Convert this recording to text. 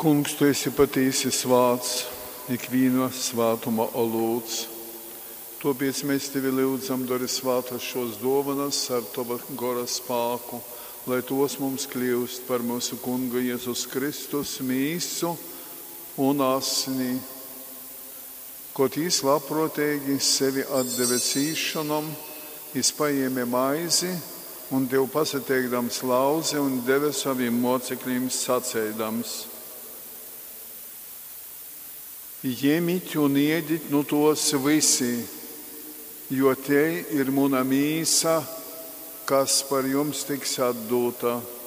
Kungs, tu esi patiesi svāts, ikviena svētuma olūts. Tāpēc mēs tevi lūdzam, dari svētas šos dāvanas ar tava gara spēku, lai tos mums kļūst par mūsu Kunga Jēzus Kristus mīsu un asni. Kaut viņš labprātīgi sevi atdeva cīšanam, viņš paēma maizi un tev pasateikdams lauzi un deva saviem mocekļiem sacēdams: Ņemiet un ēdiet no tos visi, jo te ir mana mīsa, kas par jums tiks atdota.